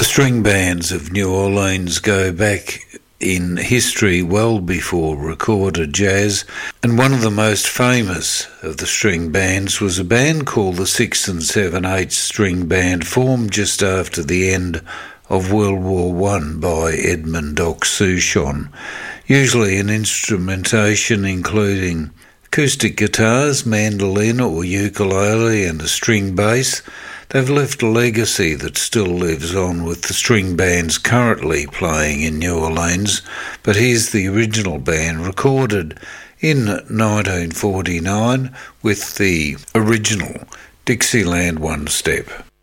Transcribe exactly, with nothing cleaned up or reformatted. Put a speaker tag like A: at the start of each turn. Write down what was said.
A: string bands of New Orleans go back in history well before recorded jazz, and one of the most famous of the string bands was a band called the Six and Seven Eighths String Band, formed just after the end of World War One by Edmond Doc Souchon, usually an instrumentation including acoustic guitars, mandolin or ukulele and a string bass. They've left a legacy that still lives on with the string bands currently playing in New Orleans, but here's the original band recorded in nineteen forty-nine with the original Dixieland One Step.